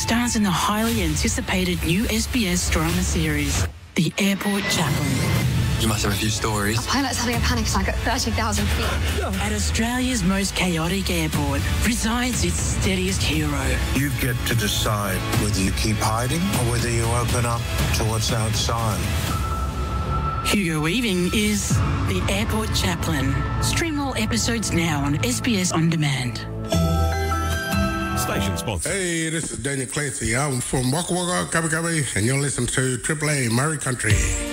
stars in the highly anticipated new SBS drama series, The Airport Chaplain. You must have a few stories. A pilot's having a panic attack at 30,000 feet. At Australia's most chaotic airport resides its steadiest hero. You get to decide whether you keep hiding or whether you open up to what's outside. Hugo Weaving is The Airport Chaplain. Stream all episodes now on SBS On Demand. Station sponsor. Hey, this is Daniel Clancy. I'm from Waka Waka, Kabi Kabi, and you're listening to Triple A Murray Country.